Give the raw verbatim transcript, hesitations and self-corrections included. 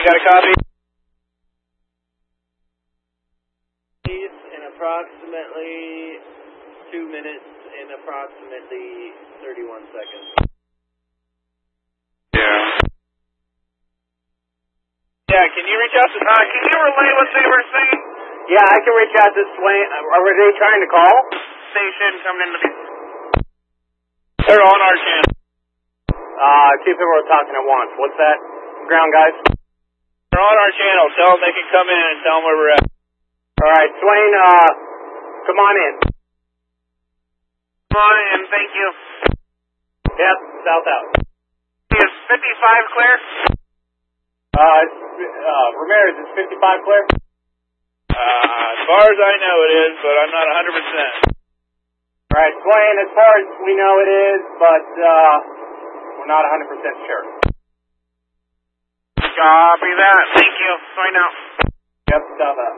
got a copy? In approximately two minutes and approximately thirty-one seconds. Yeah. Yeah, can you reach out to... Uh, can you relay what they were saying? Yeah, I can reach out to Swain. Uh, were they trying to call? Station coming into the... They're on our channel. Uh, two people are talking at once. What's that? Ground guys? They're on our channel. Tell them they can come in and tell them where we're at. Alright, Swain, uh, come on in. Come on in, thank you. Yep, south out. Is fifty-five clear? Uh, it's, uh, Ramirez, is fifty-five clear? Uh, as far as I know it is, but I'm not one hundred percent. Alright, Swain, as far as we know it is, but, uh, we're not one hundred percent sure. Copy that, thank you. Going out. Yep, south out.